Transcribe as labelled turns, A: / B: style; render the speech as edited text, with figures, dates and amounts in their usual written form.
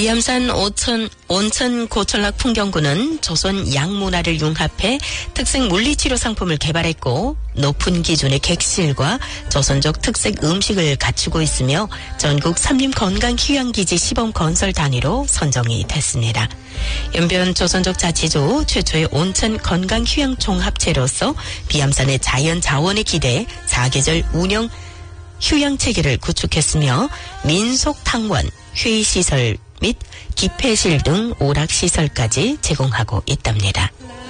A: 비암산 온천 고철락 풍경구는 조선 양문화를 융합해 특색 물리치료 상품을 개발했고 높은 기준의 객실과 조선족 특색 음식을 갖추고 있으며 전국 산림건강휴양기지 시범 건설 단위로 선정이 됐습니다. 연변 조선족 자치주 최초의 온천 건강휴양 종합체로서 비암산의 자연자원에 기대해 사계절 운영 휴양체계를 구축했으며 민속탕원, 회의시설 및 기폐실 등 오락시설까지 제공하고 있답니다.